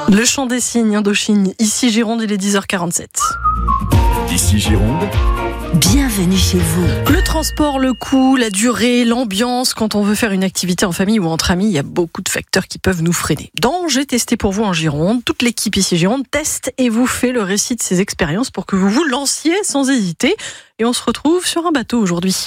Le chant des cygnes, Indochine, ici Gironde, il est 10h47. Ici Gironde, bienvenue chez vous. Le transport, le coût, la durée, l'ambiance, quand on veut faire une activité en famille ou entre amis, il y a beaucoup de facteurs qui peuvent nous freiner. Donc j'ai testé pour vous en Gironde, toute l'équipe ici Gironde teste et vous fait le récit de ses expériences pour que vous vous lanciez sans hésiter. Et on se retrouve sur un bateau aujourd'hui.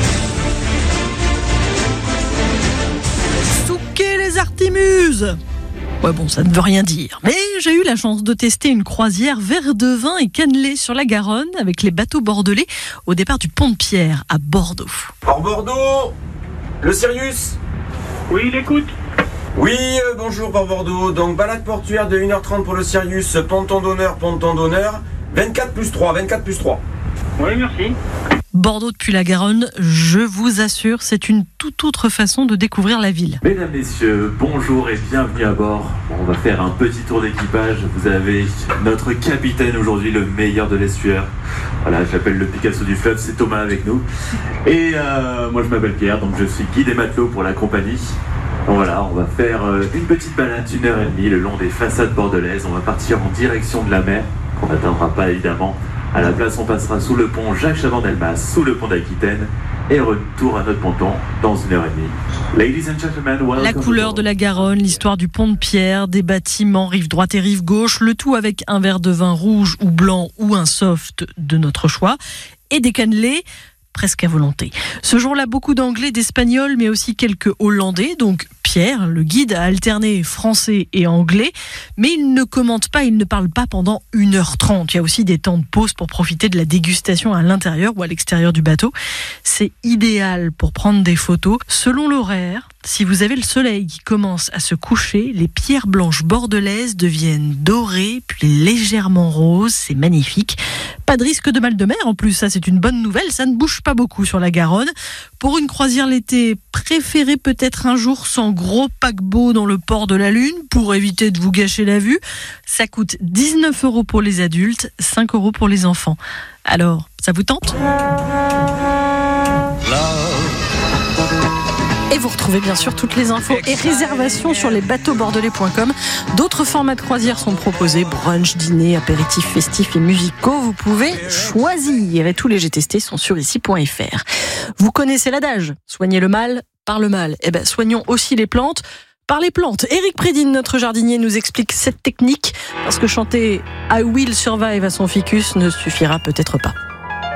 Souquet les Artémuses. Ouais bon, ça ne veut rien dire. Mais j'ai eu la chance de tester une croisière Verdevin et Cannelée sur la Garonne avec les bateaux bordelais au départ du Pont de Pierre à Bordeaux. Port Bordeaux, le Sirius. Oui, il écoute. Oui, bonjour Port Bordeaux. Donc balade portuaire de 1h30 pour le Sirius, ponton d'honneur, 24 plus 3. Oui, merci. Bordeaux depuis la Garonne, je vous assure, c'est une toute autre façon de découvrir la ville. Mesdames, messieurs, bonjour et bienvenue à bord. On va faire un petit tour d'équipage. Vous avez notre capitaine aujourd'hui, le meilleur de l'estuaire. Voilà, je l'appelle le Picasso du fleuve, c'est Thomas avec nous. Et moi je m'appelle Pierre, donc je suis guide et matelot pour la compagnie. Donc voilà, on va faire une petite balade d'1h30 le long des façades bordelaises. On va partir en direction de la mer, qu'on n'atteindra pas évidemment. À la place, on passera sous le pont Jacques Chaban-Delmas, sous le pont d'Aquitaine, et retour à notre ponton dans 1h30. Ladies and gentlemen, welcome. La couleur de la Garonne, l'histoire du Pont de Pierre, des bâtiments rive droite et rive gauche, le tout avec un verre de vin rouge ou blanc ou un soft de notre choix, et des cannelés presque à volonté. Ce jour-là, beaucoup d'anglais, d'espagnols, mais aussi quelques hollandais, donc Pierre, le guide, a alterné français et anglais, mais il ne commente pas, il ne parle pas pendant 1h30. Il y a aussi des temps de pause pour profiter de la dégustation à l'intérieur ou à l'extérieur du bateau. C'est idéal pour prendre des photos. Selon l'horaire, si vous avez le soleil qui commence à se coucher, les pierres blanches bordelaises deviennent dorées, puis légèrement roses. C'est magnifique. Pas de risque de mal de mer en plus, ça c'est une bonne nouvelle. Ça ne bouge pas beaucoup sur la Garonne. Pour une croisière l'été, préférez peut-être un jour sans gros paquebot dans le port de la Lune pour éviter de vous gâcher la vue. Ça coûte 19 € pour les adultes, 5 € pour les enfants. Alors, ça vous tente ? Et vous retrouvez bien sûr toutes les infos et réservations sur lesbateauxbordelais.com. D'autres formats de croisière sont proposés, brunch, dîner, apéritifs festifs et musicaux. Vous pouvez choisir et tous les G testés sont sur ici.fr. Vous connaissez l'adage, soignez le mal par le mal. Eh ben, soignons aussi les plantes par les plantes. Éric Prédine, notre jardinier, nous explique cette technique parce que chanter I Will Survive à son ficus ne suffira peut-être pas.